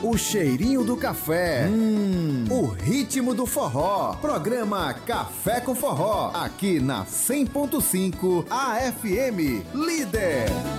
O cheirinho do café. O ritmo do forró. Programa Café com Forró. Aqui na 100.5 AFM. Líder.